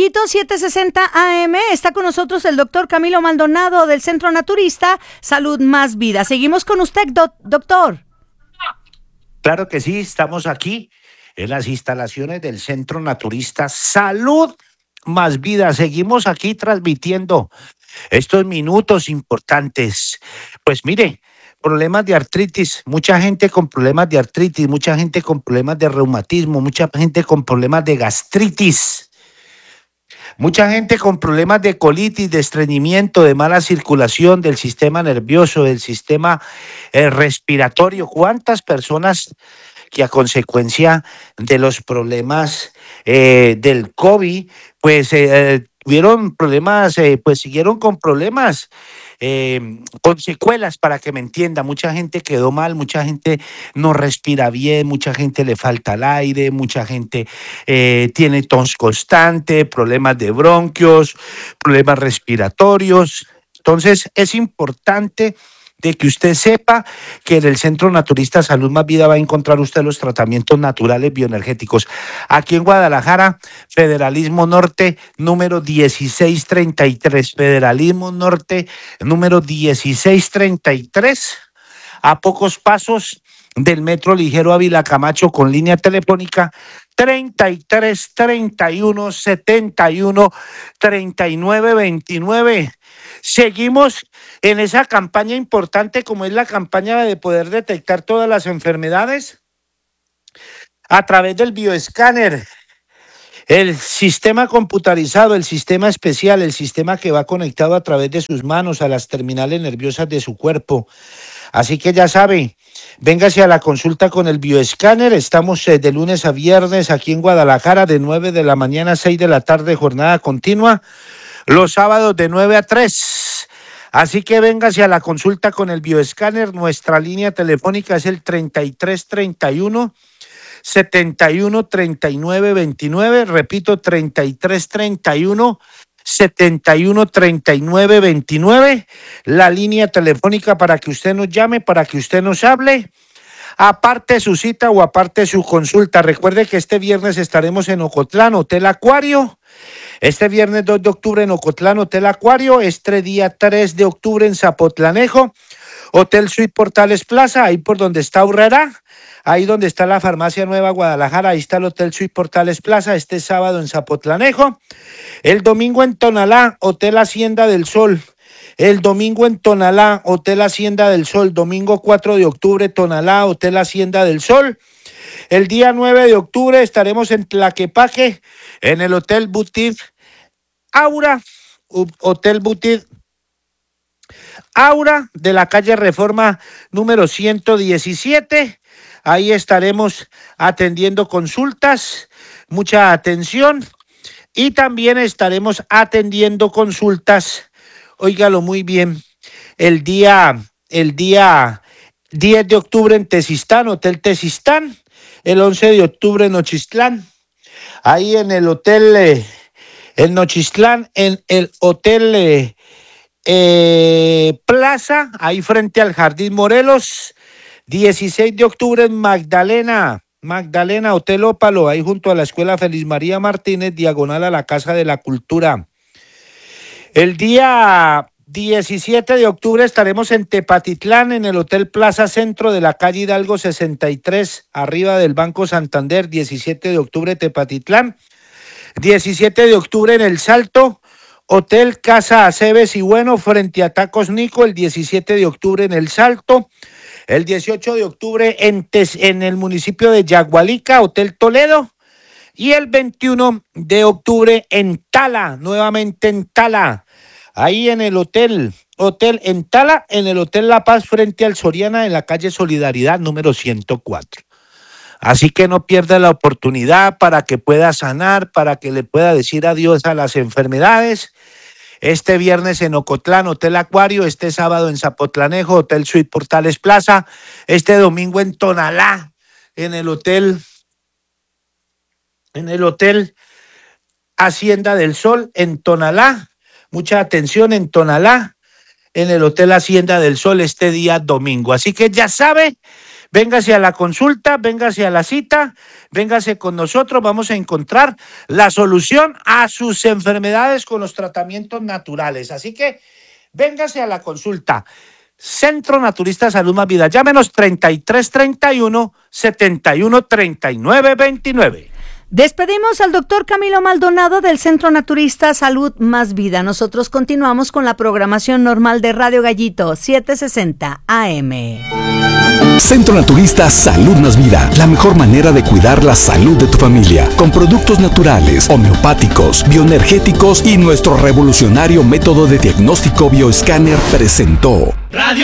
Caballito 760 AM. Está con nosotros el doctor Camilo Maldonado del Centro Naturista Salud Más Vida. Seguimos con usted, doctor. Claro que sí, estamos aquí en las instalaciones del Centro Naturista Salud Más Vida. Seguimos aquí transmitiendo estos minutos importantes. Pues mire, problemas de artritis, mucha gente con problemas de artritis, mucha gente con problemas de reumatismo, mucha gente con problemas de gastritis, mucha gente con problemas de colitis, de estreñimiento, de mala circulación del sistema nervioso, del sistema respiratorio. ¿Cuántas personas que a consecuencia de los problemas del COVID, pues tuvieron problemas, pues siguieron con problemas, con secuelas, para que me entienda? Mucha gente quedó mal, mucha gente no respira bien, mucha gente le falta el aire, mucha gente tiene tos constante, problemas de bronquios, problemas respiratorios. Entonces es importante de que usted sepa que en el Centro Naturista Salud Más Vida va a encontrar usted los tratamientos naturales bioenergéticos. Aquí en Guadalajara, Federalismo Norte, número 1633. Federalismo Norte, número 1633. A pocos pasos del Metro Ligero Ávila Camacho, con línea telefónica 33 31 71 39 29. Seguimos en esa campaña importante, como es la campaña de poder detectar todas las enfermedades a través del bioescáner, el sistema computarizado, el sistema especial, el sistema que va conectado a través de sus manos a las terminales nerviosas de su cuerpo. Así que ya sabe, véngase a la consulta con el bioescáner. Estamos de lunes a viernes aquí en Guadalajara, de 9 de la mañana a 6 de la tarde, jornada continua. Los sábados de 9 a 3. Así que véngase a la consulta con el bioescáner. Nuestra línea telefónica es el 33 31 71 39 29. Repito, 33 31 71 39 29. La línea telefónica para que usted nos llame, para que usted nos hable. Aparte su cita o aparte su consulta. Recuerde que este viernes estaremos en Ocotlán, Hotel Acuario. Este viernes 2 de octubre en Ocotlán, Hotel Acuario. Este día 3 de octubre en Zapotlanejo, Hotel Suite Portales Plaza, ahí por donde está Urrera, ahí donde está la Farmacia Nueva Guadalajara, ahí está el Hotel Suite Portales Plaza. Este sábado en Zapotlanejo. El domingo en Tonalá, Hotel Hacienda del Sol. El domingo en Tonalá, Hotel Hacienda del Sol. Domingo 4 de octubre, Tonalá, Hotel Hacienda del Sol. El día 9 de octubre estaremos en Tlaquepaque, en el Hotel Boutique Aura, Hotel Boutique Aura de la calle Reforma número 117. Ahí estaremos atendiendo consultas, mucha atención, y también estaremos atendiendo consultas, óigalo muy bien, el día 10 de octubre en Tezistán, Hotel Tezistán. El 11 de octubre en Nochistlán, ahí en el hotel, en Nochistlán, en el hotel Plaza, ahí frente al Jardín Morelos. 16 de octubre en Magdalena, Hotel Ópalo, ahí junto a la Escuela Feliz María Martínez, diagonal a la Casa de la Cultura. El día 17 de octubre estaremos en Tepatitlán, en el Hotel Plaza Centro de la calle Hidalgo 63, arriba del Banco Santander. 17 de octubre Tepatitlán. 17 de octubre en El Salto, Hotel Casa Aceves y Bueno, frente a Tacos Nico. El 17 de octubre en El Salto. El 18 de octubre en el municipio de Yagualica, Hotel Toledo. Y el 21 de octubre en Tala, nuevamente en Tala. Ahí en el hotel en Tala, en el Hotel La Paz, frente al Soriana, en la calle Solidaridad, número 104. Así que no pierda la oportunidad para que pueda sanar, para que le pueda decir adiós a las enfermedades. Este viernes en Ocotlán, Hotel Acuario. Este sábado en Zapotlanejo, Hotel Suite Portales Plaza. Este domingo en Tonalá, en el hotel Hacienda del Sol, en Tonalá. Mucha atención en Tonalá, en el Hotel Hacienda del Sol, este día domingo. Así que ya sabe, Véngase a la consulta, véngase a la cita, véngase con nosotros, vamos a encontrar la solución a sus enfermedades con los tratamientos naturales. Así que véngase a la consulta. Centro Naturista Salud Más Vida. Llámenos 3331 7139 29. Despedimos al doctor Camilo Maldonado del Centro Naturista Salud Más Vida. Nosotros continuamos con la programación normal de Radio Gallito 760 AM. Centro Naturista Salud Más Vida, la mejor manera de cuidar la salud de tu familia, con productos naturales, homeopáticos, bioenergéticos y nuestro revolucionario método de diagnóstico bioescáner presentó Radio